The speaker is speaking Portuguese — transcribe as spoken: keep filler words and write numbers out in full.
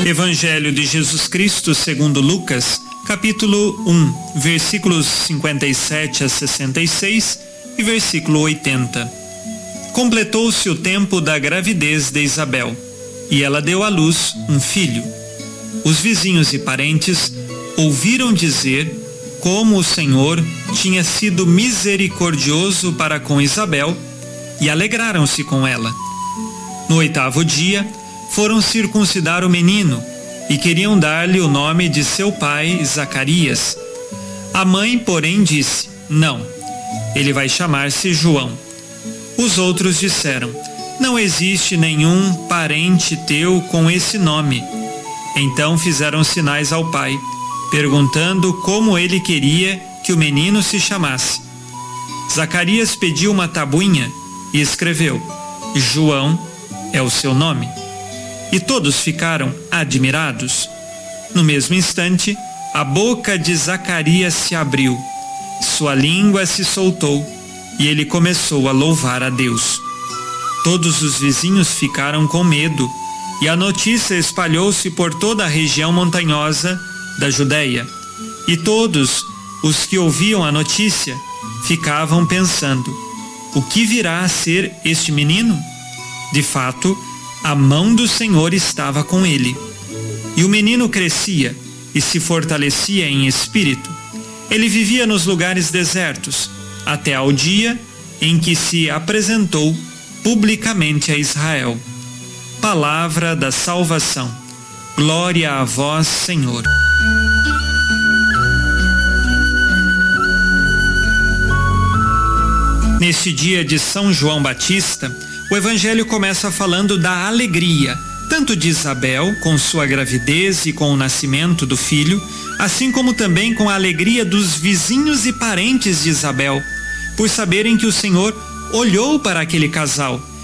Evangelho de Jesus Cristo segundo Lucas, capítulo um, versículos cinquenta e sete a sessenta e seis e versículo oitenta. Completou-se o tempo da gravidez de Isabel, e ela deu à luz um filho. Os vizinhos e parentes ouviram dizer como o Senhor tinha sido misericordioso para com Isabel e alegraram-se com ela. No oitavo dia, foram circuncidar o menino e queriam dar-lhe o nome de seu pai, Zacarias. A mãe, porém, disse: não, ele vai chamar-se João. Os outros disseram: não existe nenhum parente teu com esse nome. Então fizeram sinais ao pai, perguntando como ele queria que o menino se chamasse. Zacarias pediu uma tabuinha e escreveu: João é o seu nome. E todos ficaram admirados. No mesmo instante, a boca de Zacarias se abriu, sua língua se soltou e ele começou a louvar a Deus. Todos os vizinhos ficaram com medo e a notícia espalhou-se por toda a região montanhosa da Judéia. E todos os que ouviam a notícia ficavam pensando: o que virá a ser este menino? De fato, a mão do Senhor estava com ele. E o menino crescia e se fortalecia em espírito. Ele vivia nos lugares desertos, até ao dia em que se apresentou publicamente a Israel. Palavra da salvação. Glória a vós, Senhor. Neste dia de São João Batista, o Evangelho começa falando da alegria, tanto de Isabel com sua gravidez e com o nascimento do filho, assim como também com a alegria dos vizinhos e parentes de Isabel, por saberem que o Senhor olhou para aquele casal